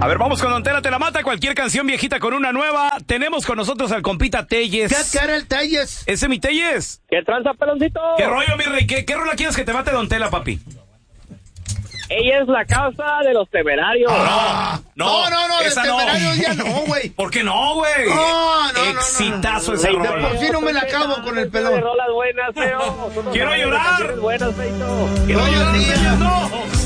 A ver, vamos con Don Tela te la mata, cualquier canción viejita con una nueva. Tenemos con nosotros al compita Telles. ¿Qué cara el Telles? Ese es mi Telles. ¿Qué tranza, peloncito? ¿Qué rollo, mi rey? ¿Qué rola quieres que te mate Don Tela, papi? Ella es la causa de los temerarios. No, de temerarios ya no, güey. ¿Por qué no, güey? No. Exitazo ese De rola. por sí no me la acabo con el pelón. Rolas buenas, feo. Quiero llorar. Buenas, feito. Quiero llorar, Telles, no.